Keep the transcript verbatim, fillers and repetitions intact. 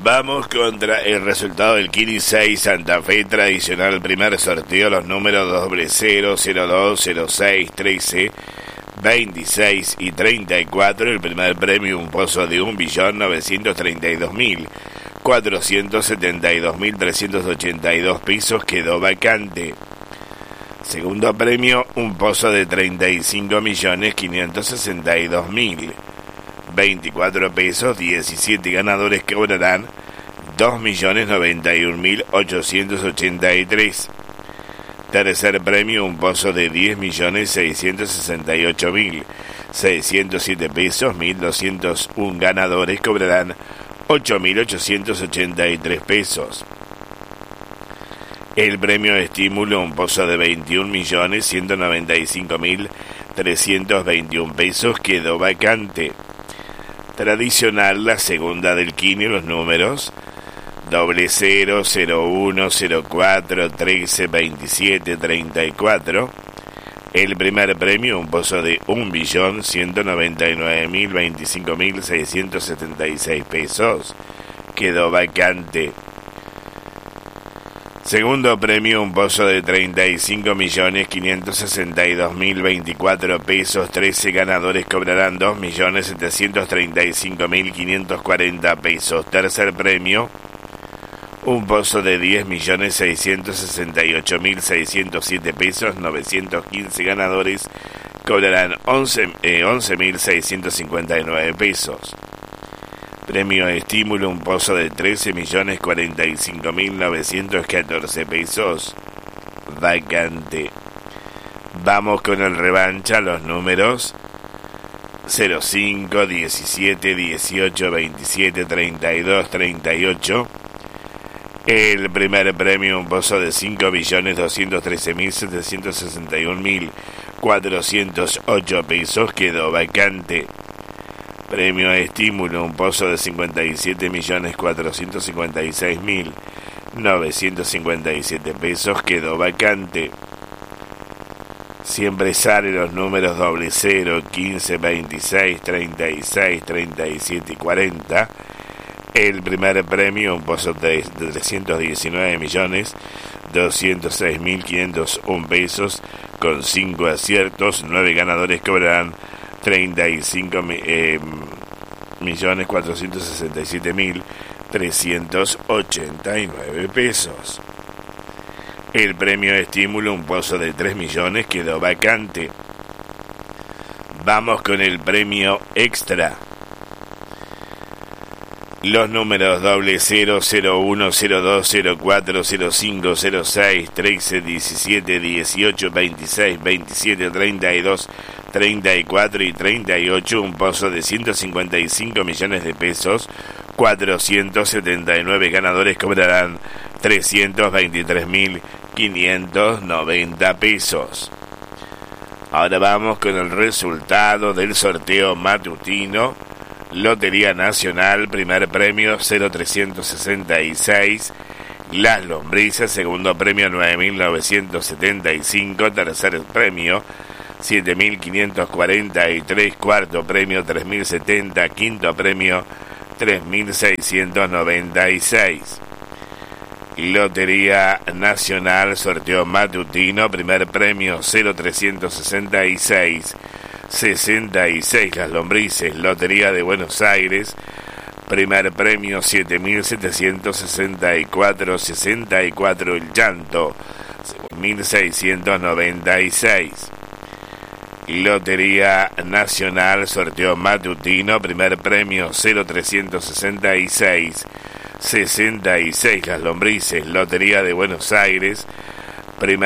Vamos contra el resultado del Kini seis Santa Fe tradicional, primer sorteo, los números doble cero, cero dos, cero seis, trece, veintiséis y treinta y cuatro. El primer premio, un pozo de un billón novecientos treinta y dos mil cuatrocientos setenta y dos mil trescientos ochenta y dos pesos, quedó vacante. Segundo premio, un pozo de treinta y cinco millones quinientos sesenta y dos mil veinticuatro pesos, diecisiete ganadores cobrarán dos millones noventa y un mil ochocientos ochenta y tres. Tercer premio, un pozo de diez millones seiscientos sesenta y ocho mil seiscientos siete pesos, mil doscientos uno ganadores cobrarán ocho mil ochocientos ochenta y tres pesos. El premio de estímulo, un pozo de veintiún millones ciento noventa y cinco mil trescientos veintiuno pesos, quedó vacante. Tradicional, la segunda del Kini, los números doble cero, cero uno, cero cuatro, trece, veintisiete, treinta y cuatro. El primer premio, un pozo de un billón ciento noventa y nueve mil veinticinco mil seiscientos setenta y seis pesos, quedó vacante. Segundo premio, un pozo de treinta y cinco millones quinientos sesenta y dos mil veinticuatro pesos, trece ganadores cobrarán dos millones setecientos treinta y cinco mil quinientos cuarenta pesos. Tercer premio, un pozo de diez millones seiscientos sesenta y ocho mil seiscientos siete pesos, novecientos quince ganadores cobrarán once mil seiscientos cincuenta y nueve pesos. Premio de estímulo, un pozo de trece millones cuarenta y cinco mil novecientos catorce pesos, vacante. Vamos con el revancha, los números cero cinco, diecisiete, dieciocho, veintisiete, treinta y dos, treinta y ocho. El primer premio, un pozo de cinco millones doscientos trece mil setecientos sesenta y un mil cuatrocientos ocho pesos, quedó vacante. Premio de estímulo, un pozo de cincuenta y siete millones cuatrocientos cincuenta y seis mil novecientos cincuenta y siete pesos, quedó vacante. Siempre salen los números doble cero, quince, veintiséis, treinta y seis, treinta y siete y cuarenta. El primer premio, un pozo de trescientos diecinueve millones doscientos seis mil quinientos uno pesos, con cinco aciertos, nueve ganadores cobrarán treinta y cinco eh, millones cuatrocientos sesenta y siete mil trescientos ochenta y nueve pesos. El premio de estímulo, un pozo de tres millones, quedó vacante. Vamos con el premio extra. Los números doble cero, cero uno, cero dos, cero cuatro, cero cinco, cero seis, trece, diecisiete, dieciocho, veintiséis, veintisiete, treinta y dos, treinta y cuatro y treinta y ocho, un pozo de ciento cincuenta y cinco millones de pesos, cuatrocientos setenta y nueve ganadores cobrarán trescientos veintitrés mil quinientos noventa pesos. Ahora vamos con el resultado del sorteo matutino. Lotería Nacional, primer premio cero trescientos sesenta y seis, Las Lombrices, segundo premio nueve mil novecientos setenta y cinco, tercer premio siete mil quinientos cuarenta y tres, cuarto premio tres mil setenta, quinto premio tres mil seiscientos noventa y seis. Lotería Nacional, sorteo matutino, primer premio cero trescientos sesenta y seis, sesenta y seis, Las Lombrices. Lotería de Buenos Aires, primer premio siete mil setecientos sesenta y cuatro, sesenta y cuatro, El Llanto, mil seiscientos noventa y seis. Lotería Nacional, sorteo matutino, primer premio cero trescientos sesenta y seis, sesenta y seis, Las Lombrices. Lotería de Buenos Aires, primer